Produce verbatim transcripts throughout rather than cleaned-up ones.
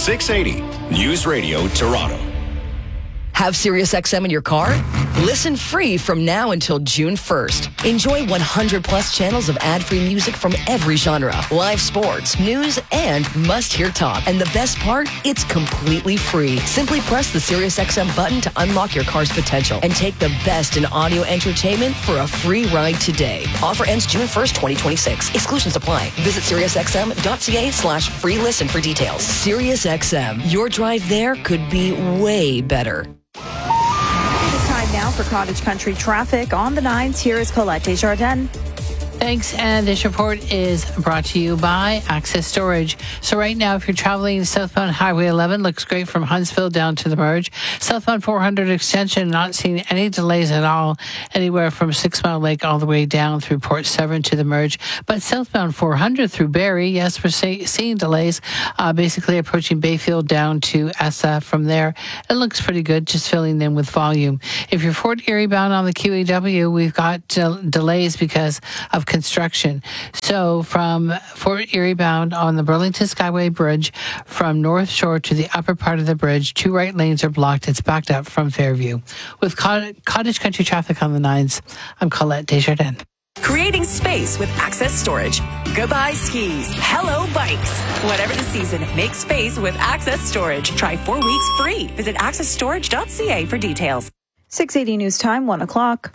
six eighty News Radio Toronto. Have SiriusXM in your car? Listen free from now until June first. Enjoy one hundred plus channels of ad-free music from every genre, live sports, news, and must-hear talk. And the best part? It's completely free. Simply press the SiriusXM button to unlock your car's potential and take the best in audio entertainment for a free ride today. Offer ends June first, twenty twenty-six. Exclusions apply. Visit SiriusXM.ca slash free listen for details. SiriusXM. Your drive there could be way better. Now for Cottage Country traffic on the nines, here is Colette Desjardins. Thanks, and this report is brought to you by Access Storage. So right now, if you're traveling southbound Highway eleven, looks great from Huntsville down to the merge. Southbound four hundred extension, not seeing any delays at all, anywhere from Six Mile Lake all the way down through Port Severn to the merge. But southbound four hundred through Barrie, yes, we're see- seeing delays, uh, basically approaching Bayfield down to Essa. From there, it looks pretty good, just filling in with volume. If you're Fort Erie bound on the Q E W, we've got uh, delays because of construction. So from Fort Erie bound on the Burlington Skyway Bridge, from North Shore to the upper part of the bridge, two right lanes are blocked. It's backed up from Fairview. With Cot- Cottage Country traffic on the nines, I'm Colette Desjardins. Creating space with Access Storage. Goodbye skis. Hello bikes. Whatever the season, make space with Access Storage. Try four weeks free. Visit access storage dot c a for details. six eighty News Time, one o'clock.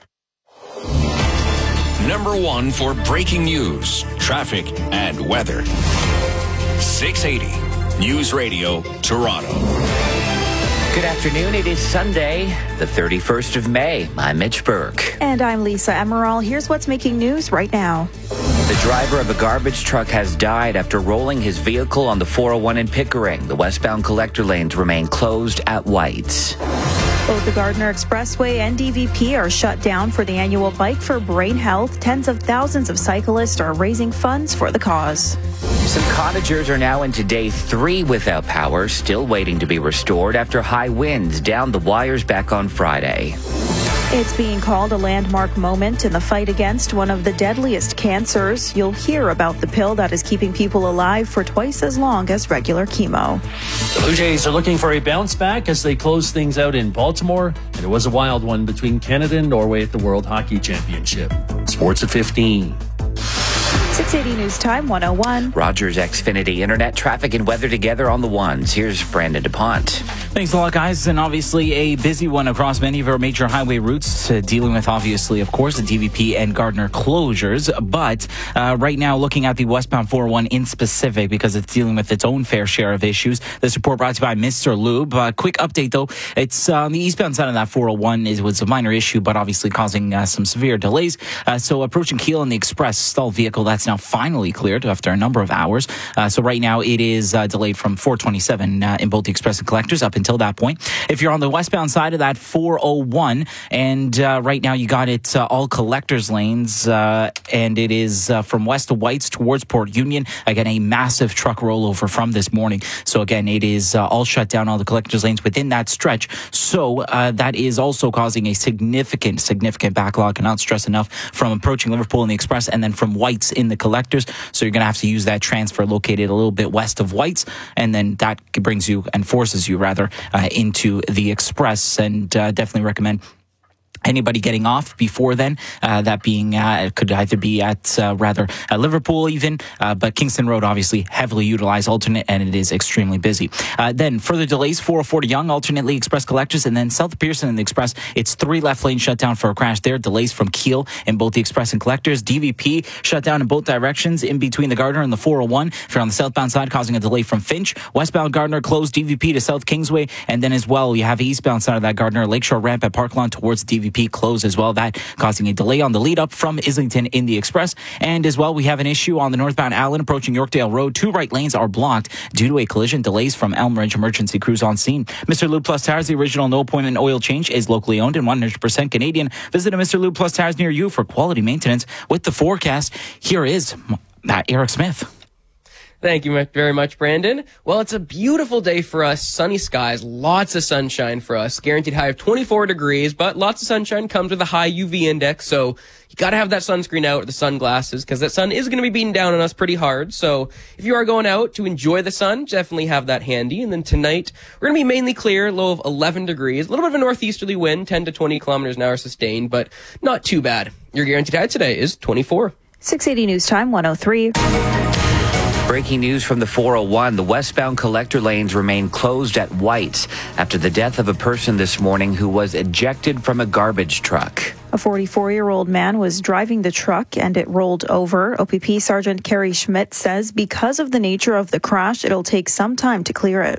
Number one for breaking news, traffic, and weather. six eighty News Radio Toronto. Good afternoon. It is Sunday, the thirty-first of May. I'm Mitch Burke. And I'm Lisa Emerald. Here's what's making news right now. The driver of a garbage truck has died after rolling his vehicle on the four oh one in Pickering. The westbound collector lanes remain closed at White's. Both the Gardiner Expressway and D V P are shut down for the annual Bike for Brain Health. Tens of thousands of cyclists are raising funds for the cause. Some cottagers are now into day three without power, still waiting to be restored after high winds down the wires back on Friday. It's being called a landmark moment in the fight against one of the deadliest cancers. You'll hear about the pill that is keeping people alive for twice as long as regular chemo. The Blue Jays are looking for a bounce back as they close things out in Baltimore, and it was a wild one between Canada and Norway at the World Hockey Championship. Sports at fifteen. six eighty News Time, one oh one. Rogers Xfinity Internet, traffic and weather together on the ones. Here's Brandon DuPont. Thanks a lot, guys. And obviously a busy one across many of our major highway routes, uh, dealing with, obviously, of course, the D V P and Gardiner closures. But uh, right now, looking at the westbound four oh one in specific, because it's dealing with its own fair share of issues. This report brought to you by Mister Lube. Uh, quick update, though. It's uh, on the eastbound side of that four oh one. It was a minor issue, but obviously causing uh, some severe delays. Uh, so approaching Keele and the Express stalled vehicle, that's now finally cleared after a number of hours. Uh, so right now it is uh, delayed from four twenty-seven uh, in both the Express and Collectors up until that point. If you're on the westbound side of that four oh one, and uh, right now you got it uh, all Collectors lanes, uh, and it is uh, from west to Whites towards Port Union. Again, a massive truck rollover from this morning. So again, it is uh, all shut down, all the Collectors lanes within that stretch. So uh, that is also causing a significant, significant backlog. Cannot stress enough, from approaching Liverpool in the Express and then from Whites in the Collectors. So you're going to have to use that transfer located a little bit west of Whites, and then that brings you and forces you rather uh, into the Express. And uh, definitely recommend anybody getting off before then, uh, that being, uh, it could either be at, uh, rather, at Liverpool even, uh, but Kingston Road, obviously, heavily utilized alternate, and it is extremely busy. Uh, then further delays, four oh four to Yonge, alternately Express Collectors, and then south of Pearson in the Express, it's three left lanes shut down for a crash there. Delays from Keele in both the Express and Collectors. D V P shut down in both directions in between the Gardiner and the four oh one. If you're on the southbound side, causing a delay from Finch. Westbound Gardiner closed D V P to South Kingsway, and then as well, you have eastbound side of that Gardiner, Lakeshore Ramp at Parklawn towards D V P closed as well. That causing a delay on the lead up from Islington in the Express. And as well, we have an issue on the northbound Allen approaching Yorkdale Road. Two right lanes are blocked due to a collision. Delays from Elm Ridge emergency crews on scene. Mister Lube Plus Tires, the original no appointment oil change, is locally owned and one hundred percent Canadian. Visit a Mister Lube Plus Tires near you for quality maintenance. With the forecast, here is uh, Eric Smith. Thank you very much, Brandon. Well, it's a beautiful day for us. Sunny skies, lots of sunshine for us. Guaranteed high of twenty-four degrees, but lots of sunshine comes with a high U V index, so you got to have that sunscreen out, or the sunglasses, because that sun is going to be beating down on us pretty hard. So if you are going out to enjoy the sun, definitely have that handy. And then tonight, we're going to be mainly clear, low of eleven degrees. A little bit of a northeasterly wind, ten to twenty kilometers an hour sustained, but not too bad. Your guaranteed high today is twenty-four. six eighty News Time, one oh three. Breaking news from the four oh one. The westbound collector lanes remain closed at White's after the death of a person this morning who was ejected from a garbage truck. A forty-four-year-old man was driving the truck and it rolled over. O P P Sergeant Kerry Schmidt says because of the nature of the crash, it'll take some time to clear it.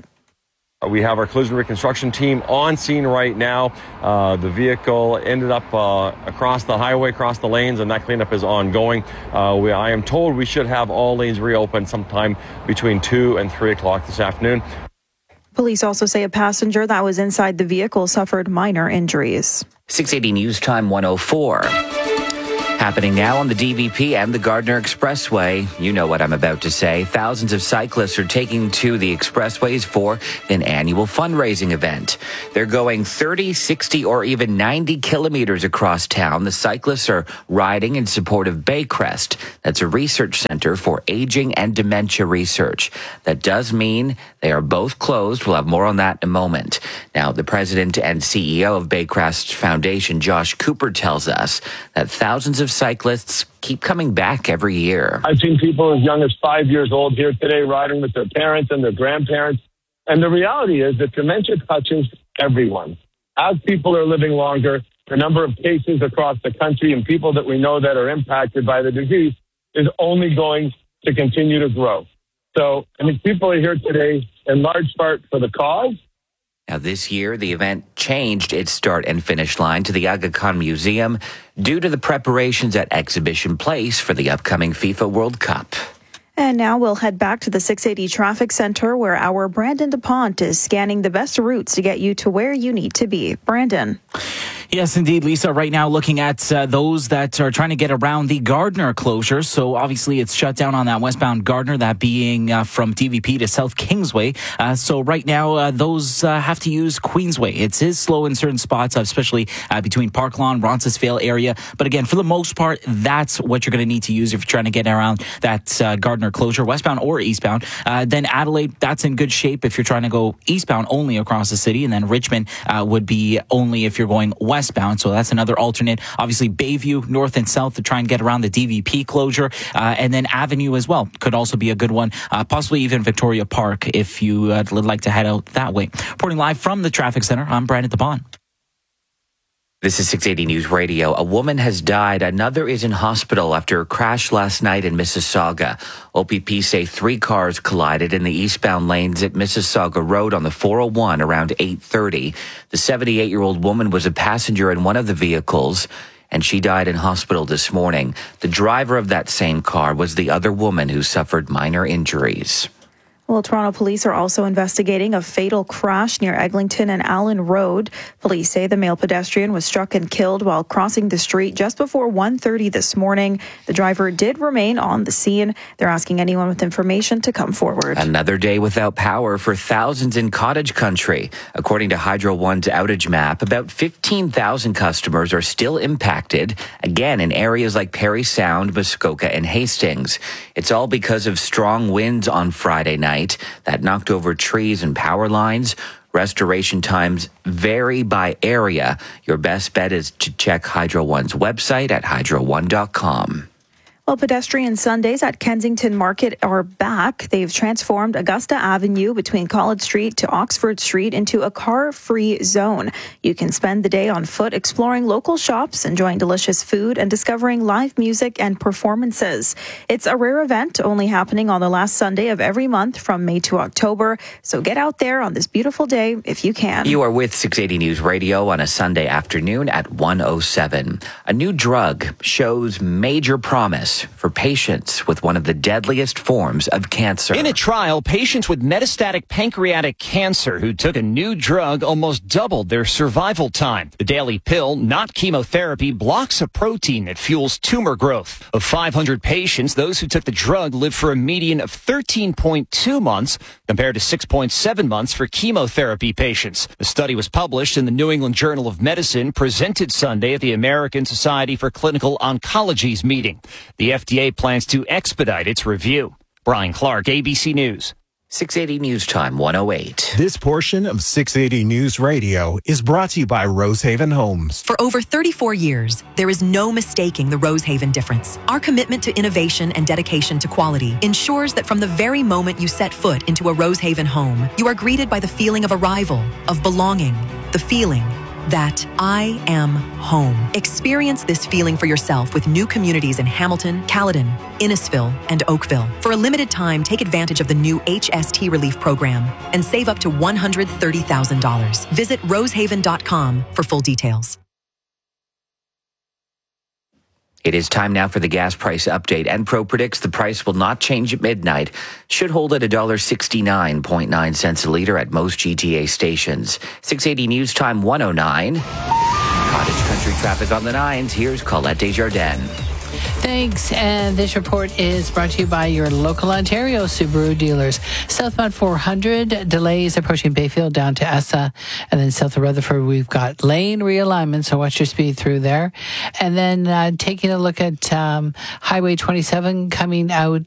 We have our collision reconstruction team on scene right now. Uh, the vehicle ended up uh, across the highway, across the lanes, and that cleanup is ongoing. Uh, we, I am told we should have all lanes reopened sometime between two and three o'clock this afternoon. Police also say a passenger that was inside the vehicle suffered minor injuries. six eighty News Time one oh four. Happening now on the D V P and the Gardner Expressway. You know what I'm about to say. Thousands of cyclists are taking to the expressways for an annual fundraising event. They're going thirty, sixty, or even ninety kilometers across town. The cyclists are riding in support of Baycrest. That's a research center for aging and dementia research. That does mean they are both closed. We'll have more on that in a moment. Now, the president and C E O of Baycrest Foundation, Josh Cooper, tells us that thousands of cyclists keep coming back every year. I've seen people as young as five years old here today riding with their parents and their grandparents. And the reality is that dementia touches everyone. As people are living longer, the number of cases across the country and people that we know that are impacted by the disease is only going to continue to grow. So I think people are here today in large part for the cause. Now, this year, the event changed its start and finish line to the Aga Khan Museum due to the preparations at Exhibition Place for the upcoming FIFA World Cup. And now we'll head back to the six eighty Traffic Center where our Brandon DuPont is scanning the best routes to get you to where you need to be. Brandon. Yes, indeed, Lisa. Right now, looking at uh, those that are trying to get around the Gardner closure. So obviously, it's shut down on that westbound Gardner, that being uh, from D V P to South Kingsway. Uh, so right now, uh, those uh, have to use Queensway. It is slow in certain spots, especially uh, between Park Lawn, Roncesvalles area. But again, for the most part, that's what you're going to need to use if you're trying to get around that uh, Gardner closure, westbound or eastbound. Uh, then Adelaide, that's in good shape if you're trying to go eastbound only across the city. And then Richmond uh, would be only if you're going west. Westbound, so that's another alternate. Obviously, Bayview, north and south, to try and get around the D V P closure, uh, and then Avenue as well could also be a good one. Uh, possibly even Victoria Park if you uh, would like to head out that way. Reporting live from the traffic center, I'm Brandon DuPont. This is six eighty News Radio. A woman has died. Another is in hospital after a crash last night in Mississauga. O P P say three cars collided in the eastbound lanes at Mississauga Road on the four oh one around eight thirty. The seventy-eight-year-old woman was a passenger in one of the vehicles, and she died in hospital this morning. The driver of that same car was the other woman who suffered minor injuries. Well, Toronto police are also investigating a fatal crash near Eglinton and Allen Road. Police say the male pedestrian was struck and killed while crossing the street just before one thirty this morning. The driver did remain on the scene. They're asking anyone with information to come forward. Another day without power for thousands in cottage country. According to Hydro One's outage map, about fifteen thousand customers are still impacted, again in areas like Parry Sound, Muskoka, and Hastings. It's all because of strong winds on Friday night that knocked over trees and power lines. Restoration times vary by area. Your best bet is to check Hydro One's website at hydro one dot com. Well, pedestrian Sundays at Kensington Market are back. They've transformed Augusta Avenue between College Street to Oxford Street into a car-free zone. You can spend the day on foot exploring local shops, enjoying delicious food, and discovering live music and performances. It's a rare event, only happening on the last Sunday of every month from May to October. So get out there on this beautiful day if you can. You are with six eighty News Radio on a Sunday afternoon at one oh seven. A new drug shows major promise protests for patients with one of the deadliest forms of cancer. In a trial, patients with metastatic pancreatic cancer who took a new drug almost doubled their survival time. The daily pill, not chemotherapy, blocks a protein that fuels tumor growth. Of five hundred patients, those who took the drug lived for a median of thirteen point two months compared to six point seven months for chemotherapy patients. The study was published in the New England Journal of Medicine, presented Sunday at the American Society for Clinical Oncology's meeting. The F D A plans to expedite its review. Brian Clark, A B C News. six eighty News Time one oh eight. This portion of six eighty News Radio is brought to you by Rosehaven Homes. For over thirty-four years, there is no mistaking the Rosehaven difference. Our commitment to innovation and dedication to quality ensures that from the very moment you set foot into a Rosehaven home, you are greeted by the feeling of arrival, of belonging, the feeling that I am home. Experience this feeling for yourself with new communities in Hamilton, Caledon, Innisfil, and Oakville. For a limited time, take advantage of the new H S T Relief Program and save up to one hundred thirty thousand dollars. Visit rosehaven dot com for full details. It is time now for the gas price update. Enpro predicts the price will not change at midnight. Should hold at one dollar sixty-nine point nine cents a litre at most G T A stations. six eighty News Time one oh nine. Cottage Country traffic on the nines. Here's Colette Desjardins. Thanks. And this report is brought to you by your local Ontario Subaru dealers. Southbound four hundred, delays approaching Bayfield down to Essa. And then south of Rutherford, we've got lane realignment, so watch your speed through there. And then uh, taking a look at um, Highway twenty-seven coming out